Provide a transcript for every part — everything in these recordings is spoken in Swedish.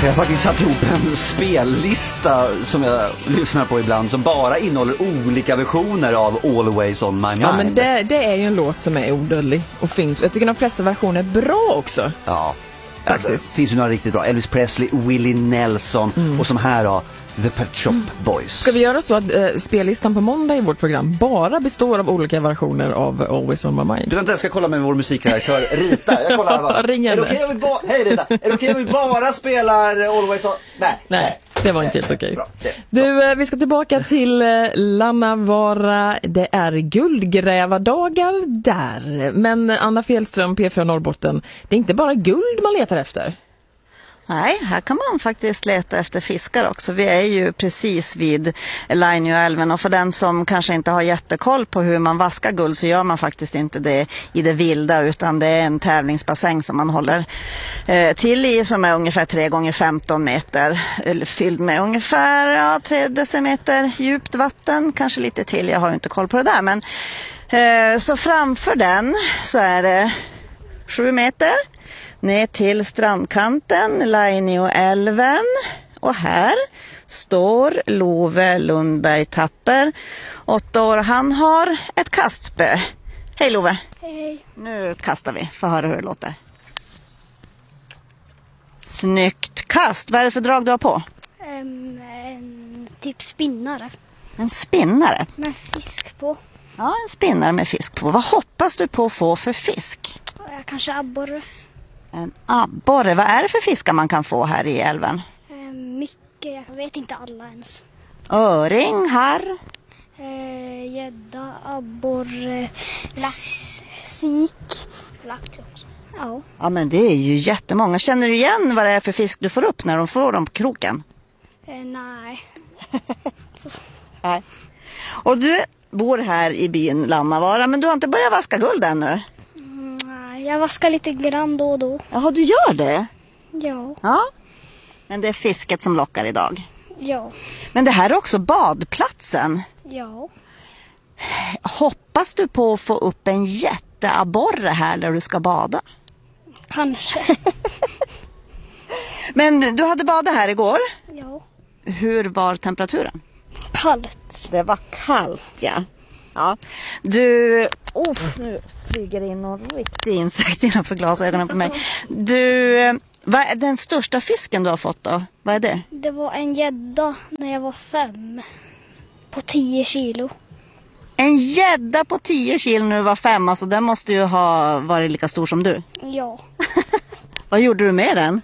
Jag har faktiskt satt ihop en spellista som jag lyssnar på ibland som bara innehåller olika versioner av Always on my mind. Ja, men det är ju en låt som är odödlig och finns. Jag tycker de flesta versioner är bra också. Ja, faktiskt. Alltså, det finns ju några riktigt bra. Elvis Presley, Willie Nelson och som här då, The Pet Shop Boys. Ska vi göra så att spellistan på måndag i vårt program bara består av olika versioner av Always on my mind? Du vänta, jag ska kolla med vår musikredaktör Rita. Jag kollar bara. Ring henne. Hej Rita, är det okej om vi bara spelar Always on... Nej. Det var inte helt okej. Bra. Du, vi ska tillbaka till Lannavaara. Det är guldgrävardagar där. Men Anna Fjällström, P4 Norrbotten, det är inte bara guld man letar efter. Nej, här kan man faktiskt leta efter fiskar också. Vi är ju precis vid Lainioälven och för den som kanske inte har jättekoll på hur man vaskar guld så gör man faktiskt inte det i det vilda utan det är en tävlingsbassäng som man håller till i som är ungefär 3x15 meter. Fylld med ungefär 3 decimeter djupt vatten, kanske lite till, jag har inte koll på det där. Men så framför den så är det 7 meter. Ner till strandkanten, Lainioälven. Och här står Love Lundberg Tapper, 8 år. Han har ett kastspö. Hej Love. Hej. Nu kastar vi, får höra hur det låter. Snyggt kast. Vad är det för drag du har på? En typ spinnare. En spinnare? Med fisk på. Ja, en spinnare med fisk på. Vad hoppas du på att få för fisk? Kanske abborre. En abborre. Vad är det för fiskar man kan få här i älven? Mycket. Jag vet inte alla ens. Öring, harr. Gädda, abborre, sik. Lax också. Ja. Ja, men det är ju jättemånga. Känner du igen vad det är för fisk du får upp när de får dem på kroken? Nej. Nej. Och du bor här i byn Lannavaara, men du har inte börjat vaska guld ännu? Nej, jag vaskar lite grann då och då. Jaha, du gör det? Ja. Ja. Men det är fisket som lockar idag. Ja. Men det här är också badplatsen. Ja. Hoppas du på att få upp en jätteabborre här där du ska bada? Kanske. Men du hade badat här igår. Ja. Hur var temperaturen? Kallt. Det var kallt, ja. Ja. Du, nu flyger in någon riktig insekt innanför glasögonen på mig. Du, vad är den största fisken du har fått då? Vad är det? Det var en gädda när jag var 5. På 10 kilo. En gädda på 10 kilo när du var 5, alltså den måste ju ha varit lika stor som du. Ja. Vad gjorde du med den?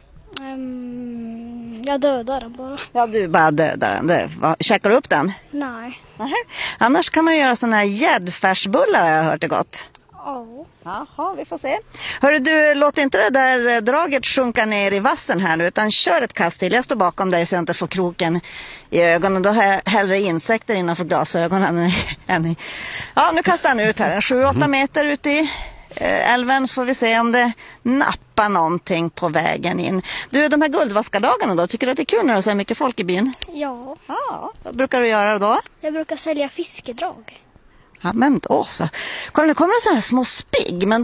Jag dödade den bara. Ja, du bara dödade den. Käkar du upp den? Nej. Nähä. Annars kan man göra såna här gäddfärsbullar, har jag hört det gott. Ja. Jaha, vi får se. Hörru du, låt inte det där draget sjunka ner i vassen här nu, utan kör ett kast till. Jag står bakom dig så jag inte får kroken i ögonen. Då har jag hellre insekter innanför glasögonen än i... Ja, nu kastar han ut här. 7-8 meter ut i älven så får vi se om det nappar någonting på vägen in. Du, de här guldvaskardagarna då, tycker du att det är kul när det är så mycket folk i byn? Ja. Ja, vad brukar du göra då? Jag brukar sälja fiskedrag. Ja, men då så. Kolla, nu kommer det så här små spigg, men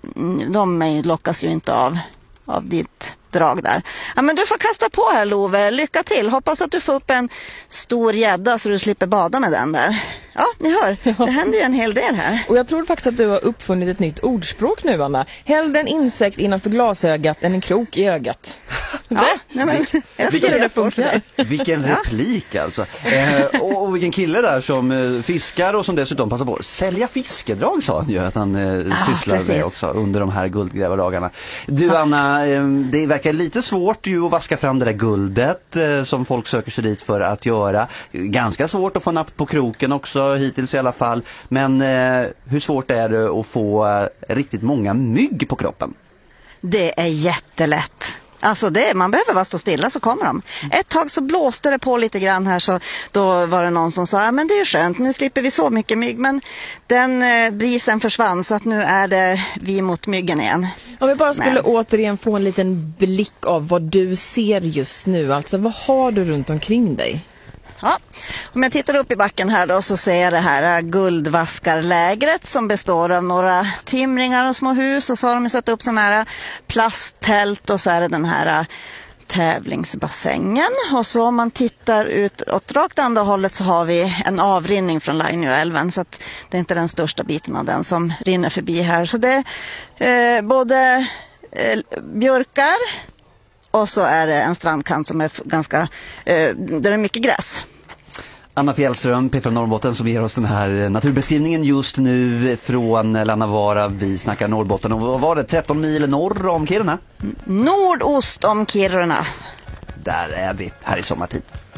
de lockas ju inte av ditt drag där. Ja, men du får kasta på här, Love. Lycka till. Hoppas att du får upp en stor gädda så du slipper bada med den där. Ja, ni hör. Det händer ju en hel del här. Och jag tror faktiskt att du har uppfunnit ett nytt ordspråk nu, Anna. Hellre en insekt innanför glasögat än en krok i ögat. Ja, nej, men jag tycker det funkar. Vilken replik alltså. Och vilken kille där som fiskar och som dessutom passar på att sälja fiskedrag, sa han ju att han sysslar med också under de här guldgrävardagarna. Du Anna, det verkar lite svårt ju att vaska fram det där guldet som folk söker sig dit för att göra. Ganska svårt att få napp på kroken också, hittills i alla fall. Men hur svårt är det att få riktigt många mygg på kroppen? Det är jättelätt. Alltså man behöver bara stå stilla så kommer de. Ett tag så blåste det på lite grann här, så då var det någon som sa men det är skönt, nu slipper vi så mycket mygg. Men den brisen försvann så att nu är det vi mot myggen igen. Om vi bara skulle återigen få en liten blick av vad du ser just nu. Alltså vad har du runt omkring dig? Ja, om jag tittar upp i backen här då så ser jag det här guldvaskarlägret som består av några timringar och små hus, och så har de satt upp sådana här plasttält, och så är det den här tävlingsbassängen. Och så om man tittar ut åt rakt andra hållet så har vi en avrinning från Lainioälven, så att det är inte den största biten av den som rinner förbi här. Så det är både björkar och så är det en strandkant som är ganska, där det är mycket gräs. Anna Fjällström, P4 Norrbotten, som ger oss den här naturbeskrivningen just nu från Lannavaara. Vi snackar Norrbotten. Och vad var det? 13 mil norr om Kiruna? Nordost om Kiruna. Där är vi här i sommartid.